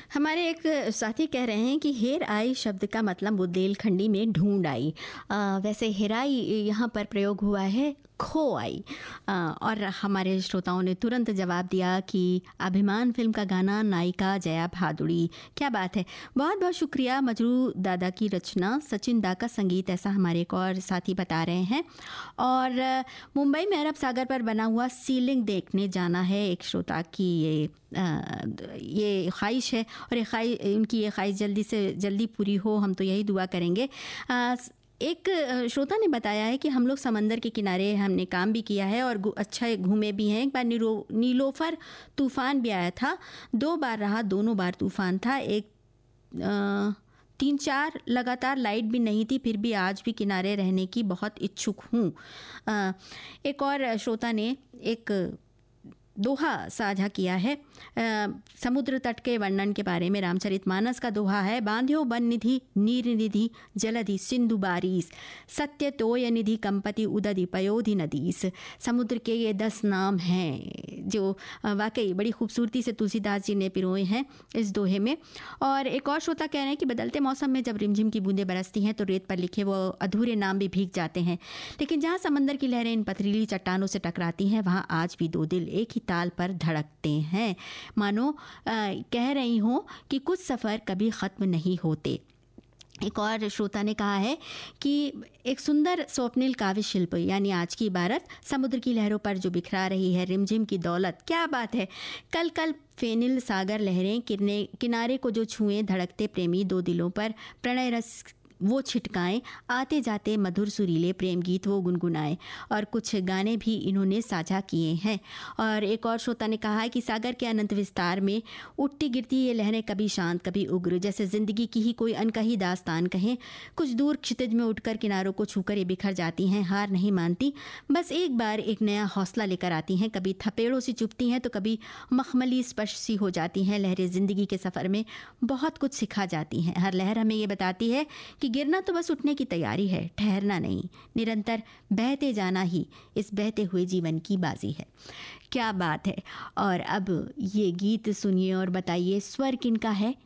हमारे एक साथी कह रहे हैं कि हेर आई शब्द का मतलब बुंदेलखंडी में ढूंढ आई। वैसे हेराई यहाँ पर प्रयोग हुआ है खो आई। और हमारे श्रोताओं ने तुरंत जवाब दिया कि अभिमान फिल्म का गाना, नायिका जया भादुड़ी। क्या बात है, बहुत बहुत शुक्रिया। मजरू दादा की रचना, सचिन दा का संगीत, ऐसा हमारे एक और साथी बता रहे हैं। और मुंबई में अरब सागर पर बना हुआ सीलिंग देखने जाना है एक श्रोता की ये ख्वाहिश है, और उनकी ये ख्वाहिश जल्दी से जल्दी पूरी हो, हम तो यही दुआ करेंगे। एक श्रोता ने बताया है कि हम लोग समंदर के किनारे हमने काम भी किया है और अच्छा घूमे भी हैं। एक बार नीलोफर तूफ़ान भी आया था, 2 बार रहा, दोनों बार तूफ़ान था। 3-4 लगातार लाइट भी नहीं थी, फिर भी आज भी किनारे रहने की बहुत इच्छुक हूँ। एक और श्रोता ने एक दोहा साझा किया है समुद्र तट के वर्णन के बारे में। रामचरितमानस का दोहा है, बांध्यो बन निधि नीर निधि जलधि सिंधु बारीस, सत्य तोय निधि कंपति उदधि पयोधि नदीस। समुद्र के ये 10 नाम हैं जो वाकई बड़ी खूबसूरती से तुलसीदास जी ने पिरोए हैं इस दोहे में। और एक और श्रोता कह रहे हैं कि बदलते मौसम में जब रिमझिम की बूंदें बरसती हैं तो रेत पर लिखे वो अधूरे नाम भी भीग जाते हैं, लेकिन जहाँ समंदर की लहरें इन पथरीली चट्टानों से टकराती हैं वहाँ आज भी 2 दिल एक ही ताल पर धड़कते हैं। मानो कह रही हूँ कि कुछ सफ़र कभी ख़त्म नहीं होते। एक और श्रोता ने कहा है कि एक सुंदर स्वप्निल काव्य शिल्प यानी आज की इबारत, समुद्र की लहरों पर जो बिखरा रही है रिमझिम की दौलत, क्या बात है। कल कल फेनिल सागर लहरें किनारे को जो छुएं, धड़कते प्रेमी 2 दिलों पर प्रणय रस वो छिटकाएं, आते जाते मधुर सुरीले प्रेम गीत वो गुनगुनाएं। और कुछ गाने भी इन्होंने साझा किए हैं। और एक और श्रोता ने कहा है कि सागर के अनंत विस्तार में उठती गिरती ये लहरें कभी शांत कभी उग्र, जैसे ज़िंदगी की ही कोई अनकही दास्तान कहें। कुछ दूर क्षितिज में उठकर किनारों को छूकर ये बिखर जाती हैं, हार नहीं मानती, बस एक बार एक नया हौसला लेकर आती हैं। कभी थपेड़ों से चुभती हैं तो कभी मखमली स्पर्श सी हो जाती हैं। लहरें ज़िंदगी के सफ़र में बहुत कुछ सिखा जाती हैं। हर लहर हमें ये बताती है कि गिरना तो बस उठने की तैयारी है, ठहरना नहीं। निरंतर बहते जाना ही इस बहते हुए जीवन की बाजी है। क्या बात है। और अब ये गीत सुनिए और बताइए स्वर किनका है।